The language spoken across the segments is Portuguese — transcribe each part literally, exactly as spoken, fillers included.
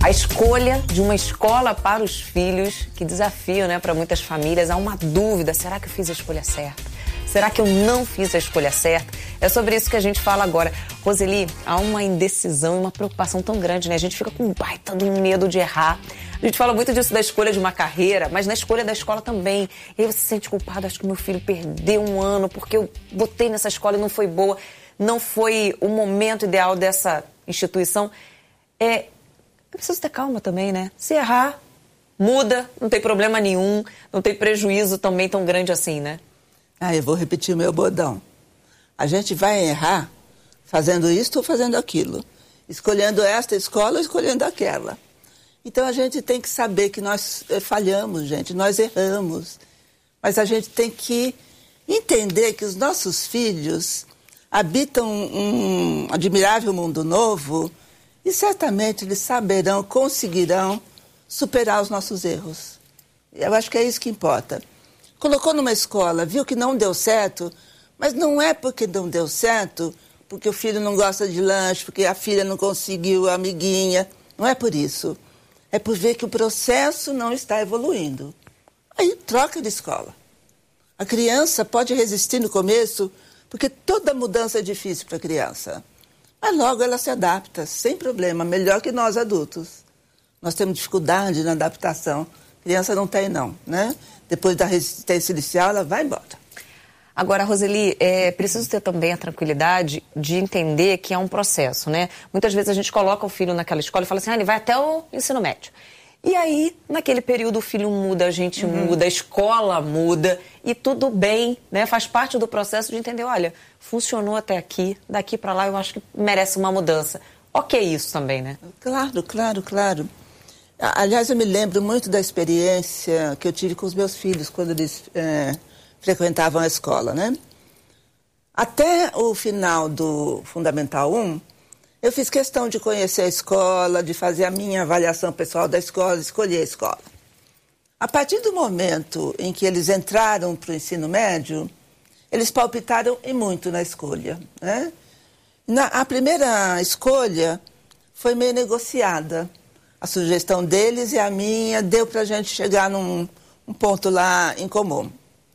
A escolha de uma escola para os filhos, que desafio, né, para muitas famílias. Há uma dúvida, será que eu fiz a escolha certa? Será que eu não fiz a escolha certa? É sobre isso que a gente fala agora. Roseli, há uma indecisão e uma preocupação tão grande, né? A gente fica com um baita do medo de errar. A gente fala muito disso da escolha de uma carreira, mas na escolha da escola também. E aí você se sente culpado, acho que meu filho perdeu um ano porque eu botei nessa escola e não foi boa, não foi o momento ideal dessa instituição. É, eu preciso ter calma também, né? Se errar, muda, não tem problema nenhum, não tem prejuízo também tão grande assim, né? Ah, eu vou repetir o meu bordão. A gente vai errar fazendo isto ou fazendo aquilo. Escolhendo esta escola ou escolhendo aquela. Então a gente tem que saber que nós falhamos, gente, nós erramos. Mas a gente tem que entender que os nossos filhos habitam um admirável mundo novo e certamente eles saberão, conseguirão superar os nossos erros. Eu acho que é isso que importa. Colocou numa escola, viu que não deu certo, mas não é porque não deu certo, porque o filho não gosta de lanche, porque a filha não conseguiu a amiguinha. Não é por isso. É por ver que o processo não está evoluindo. Aí troca de escola. A criança pode resistir no começo, porque toda mudança é difícil para a criança. Mas logo ela se adapta, sem problema, melhor que nós adultos. Nós temos dificuldade na adaptação. A criança não tem, não, né? Depois da resistência inicial, ela vai embora. Agora, Roseli, é preciso ter também a tranquilidade de entender que é um processo, né? Muitas vezes a gente coloca o filho naquela escola e fala assim, ah, ele vai até o ensino médio. E aí, naquele período, o filho muda, a gente uhum. muda, a escola muda e tudo bem, né? Faz parte do processo de entender, olha, funcionou até aqui, daqui para lá eu acho que merece uma mudança. Ok isso também, né? Claro, claro, claro. Aliás, eu me lembro muito da experiência que eu tive com os meus filhos quando eles é, frequentavam a escola, né? Até o final do Fundamental um, eu fiz questão de conhecer a escola, de fazer a minha avaliação pessoal da escola, escolher a escola. A partir do momento em que eles entraram para o ensino médio, eles palpitaram e muito na escolha, né? Na, a primeira escolha foi meio negociada. A sugestão deles e a minha deu para a gente chegar num um ponto lá em comum.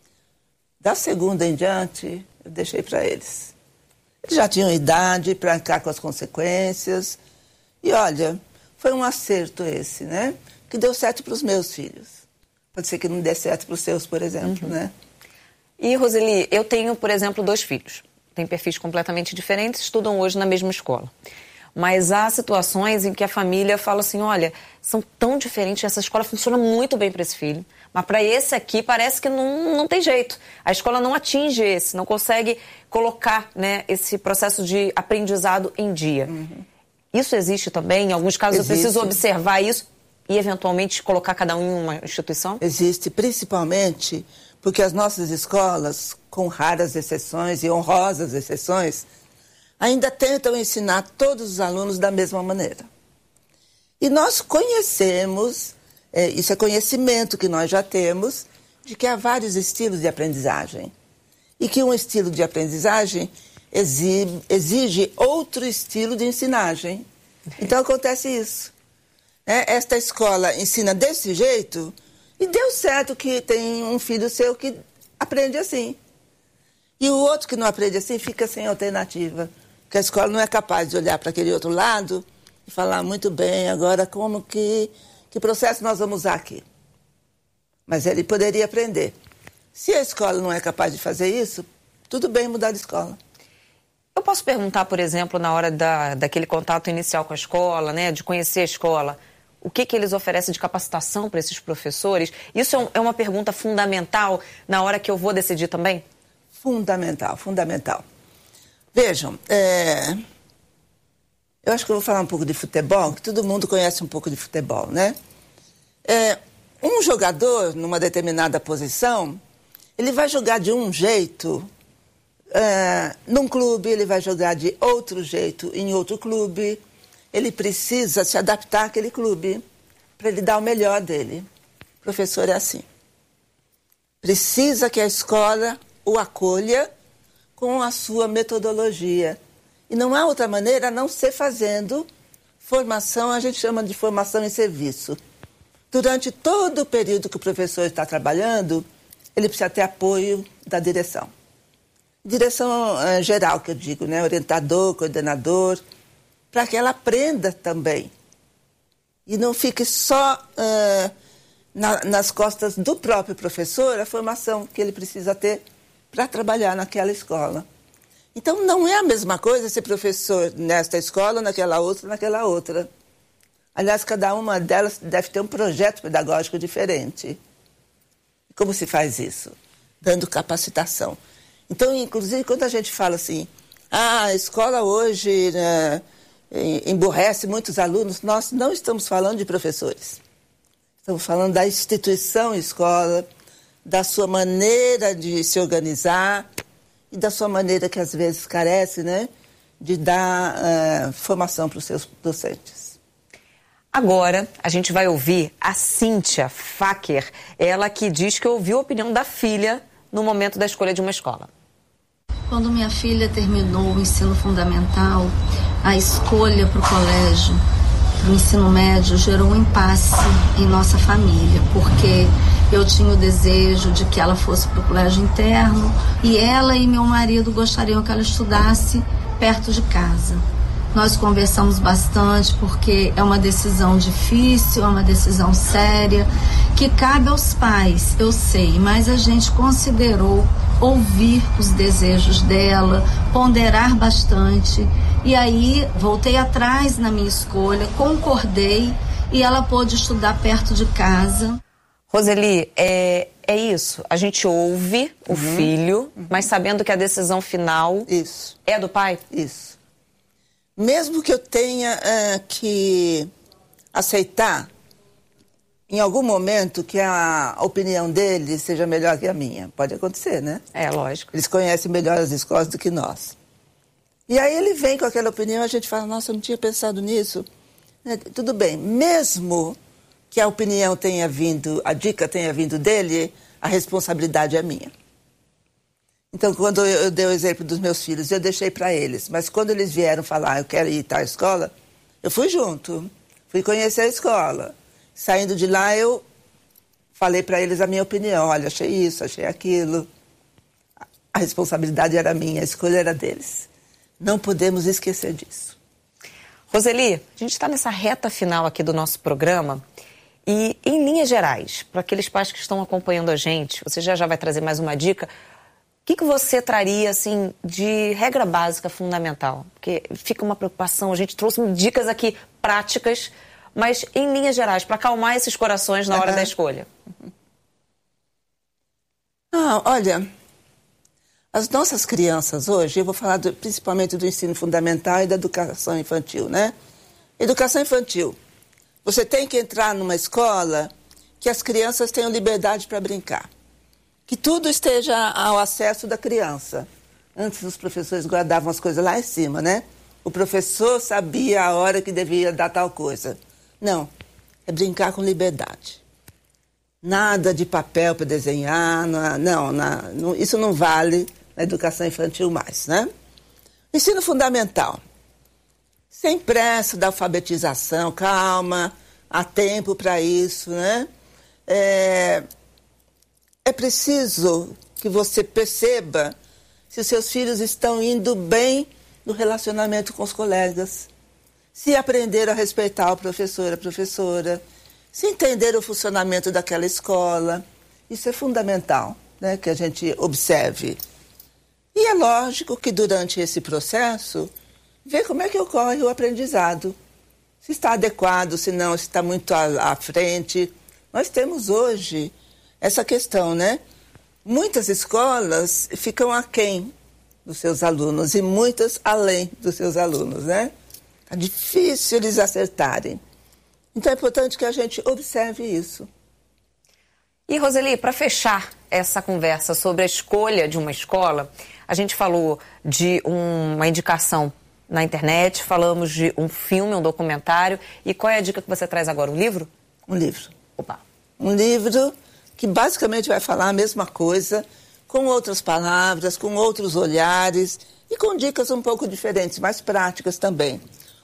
Da segunda em diante, eu deixei para eles. Eles já tinham idade para arcar com as consequências. E olha, foi um acerto esse, né? Que deu certo para os meus filhos. Pode ser que não dê certo para os seus, por exemplo, uhum. né? E, Roseli, eu tenho, por exemplo, dois filhos. Têm perfis completamente diferentes, estudam hoje na mesma escola. Mas há situações em que a família fala assim, olha, são tão diferentes, essa escola funciona muito bem para esse filho, mas para esse aqui parece que não, não tem jeito. A escola não atinge esse, não consegue colocar, né, esse processo de aprendizado em dia. Uhum. Isso existe também? Em alguns casos existe. Eu preciso observar isso e eventualmente colocar cada um em uma instituição? Existe, principalmente porque as nossas escolas, com raras exceções e honrosas exceções, ainda tentam ensinar todos os alunos da mesma maneira. E nós conhecemos, é, isso é conhecimento que nós já temos, de que há vários estilos de aprendizagem. E que um estilo de aprendizagem exige, exige outro estilo de ensinagem. Então acontece isso. É, esta escola ensina desse jeito e deu certo que tem um filho seu que aprende assim. E o outro que não aprende assim fica sem alternativa. Que a escola não é capaz de olhar para aquele outro lado e falar muito bem, agora como que, que processo nós vamos usar aqui. Mas ele poderia aprender. Se a escola não é capaz de fazer isso, tudo bem mudar de escola. Eu posso perguntar, por exemplo, na hora da, daquele contato inicial com a escola, né, de conhecer a escola, o que, que eles oferecem de capacitação para esses professores? Isso é, um, é uma pergunta fundamental na hora que eu vou decidir também? Fundamental, fundamental. Vejam, é... eu acho que eu vou falar um pouco de futebol, que todo mundo conhece um pouco de futebol, né? É... Um jogador, numa determinada posição, ele vai jogar de um jeito, é... num clube, ele vai jogar de outro jeito em outro clube. Ele precisa se adaptar àquele clube para ele dar o melhor dele. O professor é assim. Precisa que a escola o acolha com a sua metodologia. E não há outra maneira a não ser fazendo, Formação a gente chama de formação em serviço. Durante todo o período que o professor está trabalhando, ele precisa ter apoio da direção. Direção uh, geral, que eu digo, né? Orientador, coordenador, para que ela aprenda também. E não fique só uh, na, nas costas do próprio professor a formação que ele precisa ter para trabalhar naquela escola. Então, não é a mesma coisa ser professor nesta escola, naquela outra, naquela outra. Aliás, cada uma delas deve ter um projeto pedagógico diferente. Como se faz isso? Dando capacitação. Então, inclusive, quando a gente fala assim, ah, a escola hoje né, emburrece muitos alunos, nós não estamos falando de professores. Estamos falando da instituição escola, da sua maneira de se organizar e da sua maneira que às vezes carece, né, de dar uh, formação para os seus docentes. Agora, a gente vai ouvir a Cíntia Faker, ela que diz que ouviu a opinião da filha no momento da escolha de uma escola. Quando minha filha terminou o ensino fundamental, a escolha para o colégio, para o ensino médio, gerou um impasse em nossa família, porque eu tinha o desejo de que ela fosse para o colégio interno e ela e meu marido gostariam que ela estudasse perto de casa. Nós conversamos bastante porque é uma decisão difícil, é uma decisão séria, que cabe aos pais, eu sei, mas a gente considerou ouvir os desejos dela, ponderar bastante. E aí voltei atrás na minha escolha, concordei e ela pôde estudar perto de casa. Roseli, é, é isso, a gente ouve o uhum. filho, uhum. mas sabendo que a decisão final isso. é do pai? Isso. Mesmo que eu tenha uh, que aceitar, em algum momento, que a opinião dele seja melhor que a minha. Pode acontecer, né? É, lógico. Eles conhecem melhor as escolas do que nós. E aí ele vem com aquela opinião, a gente fala, nossa, eu não tinha pensado nisso. É, tudo bem, mesmo que a opinião tenha vindo, a dica tenha vindo dele, a responsabilidade é minha. Então, quando eu dei o exemplo dos meus filhos, eu deixei para eles. Mas quando eles vieram falar, eu quero ir à escola, eu fui junto. Fui conhecer a escola. Saindo de lá, eu falei para eles a minha opinião. Olha, achei isso, achei aquilo. A responsabilidade era minha, a escolha era deles. Não podemos esquecer disso. Roseli, a gente está nessa reta final aqui do nosso programa. E, em linhas gerais, para aqueles pais que estão acompanhando a gente, você já já vai trazer mais uma dica. O que, que você traria, assim, de regra básica fundamental? Porque fica uma preocupação, a gente trouxe dicas aqui práticas, mas em linhas gerais, para acalmar esses corações na hora uhum. da escolha. Ah, olha, as nossas crianças hoje, eu vou falar do, principalmente do ensino fundamental e da educação infantil, né? Educação infantil. Você tem que entrar numa escola que as crianças tenham liberdade para brincar. Que tudo esteja ao acesso da criança. Antes os professores guardavam as coisas lá em cima, né? O professor sabia a hora que devia dar tal coisa. Não, é brincar com liberdade. Nada de papel para desenhar, não, não, não, isso não vale na educação infantil mais, né? Ensino fundamental. Sem pressa da alfabetização, calma, há tempo para isso, né? É... É preciso que você perceba se os seus filhos estão indo bem no relacionamento com os colegas, se aprenderam a respeitar o professor, a professora, se entender o funcionamento daquela escola. Isso é fundamental, né, que a gente observe. E é lógico que durante esse processo, ver como é que ocorre o aprendizado. Se está adequado, se não, se está muito à, à frente. Nós temos hoje essa questão, né? Muitas escolas ficam aquém dos seus alunos e muitas além dos seus alunos, né? É difícil eles acertarem. Então é importante que a gente observe isso. E, Roseli, para fechar essa conversa sobre a escolha de uma escola, a gente falou de uma indicação na internet, falamos de um filme, um documentário. E qual é a dica que você traz agora? Um livro? Um livro. Opa. Um livro que basicamente vai falar a mesma coisa, com outras palavras, com outros olhares e com dicas um pouco diferentes, mais práticas também.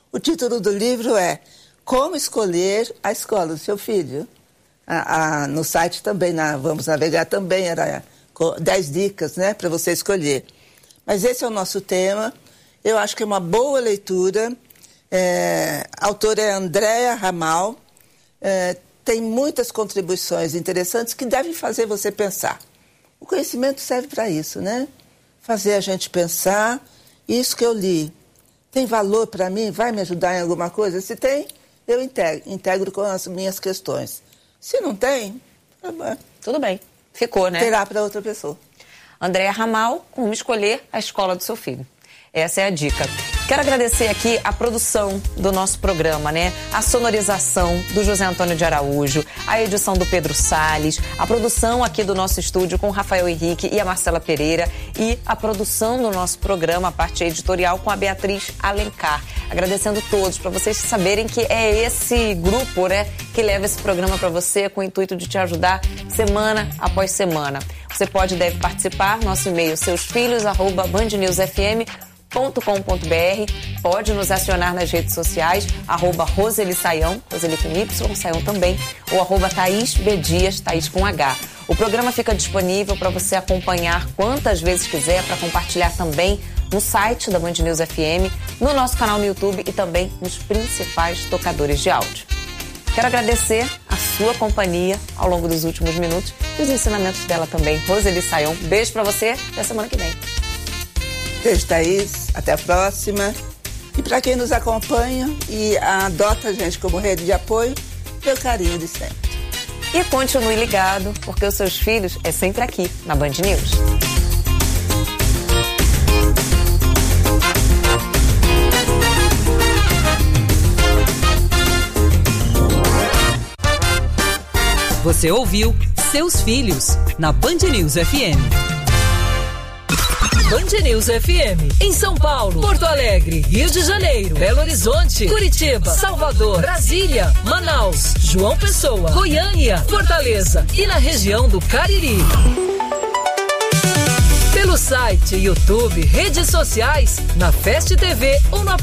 O título do livro é Como Escolher a Escola do Seu Filho. A, a, no site também, na Vamos Navegar também, era dez dicas, né, para você escolher. Mas esse é o nosso tema. Eu acho que é uma boa leitura. É, a autora é Andréa Ramal. É, tem muitas contribuições interessantes que devem fazer você pensar. O conhecimento serve para isso, né? Fazer a gente pensar. Isso que eu li tem valor para mim? Vai me ajudar em alguma coisa? Se tem, eu integro, integro com as minhas questões. Se não tem, tudo bem. Ficou, né? Terá para outra pessoa. Andréa Ramal, como escolher a escola do seu filho. Essa é a dica. Quero agradecer aqui a produção do nosso programa, né? A sonorização do José Antônio de Araújo, a edição do Pedro Salles, a produção aqui do nosso estúdio com o Rafael Henrique e a Marcela Pereira e a produção do nosso programa, a parte editorial, com a Beatriz Alencar. Agradecendo todos, para vocês saberem que é esse grupo, né, que leva esse programa para você com o intuito de te ajudar semana após semana. Você pode e deve participar, nosso e-mail seusfilhos arroba bandnewsfm ponto com ponto br, pode nos acionar nas redes sociais, arroba Roseli Saião, Roseli com Y, Saião também, ou arroba Thaís B. Dias, Thaís com H. O programa fica disponível para você acompanhar quantas vezes quiser, para compartilhar também no site da Band News F M, no nosso canal no YouTube e também nos principais tocadores de áudio. Quero agradecer a sua companhia ao longo dos últimos minutos e os ensinamentos dela também, Roseli Saião. Beijo para você, até semana que vem. Beijo, Thaís. Até a próxima. E para quem nos acompanha e adota a gente como rede de apoio, meu carinho de sempre. E continue ligado, porque os seus filhos é sempre aqui, na Band News. Você ouviu Seus Filhos, na Band News F M. Band News F M, em São Paulo, Porto Alegre, Rio de Janeiro, Belo Horizonte, Curitiba, Salvador, Brasília, Manaus, João Pessoa, Goiânia, Fortaleza e na região do Cariri. Pelo site, YouTube, redes sociais, na Fest T V ou na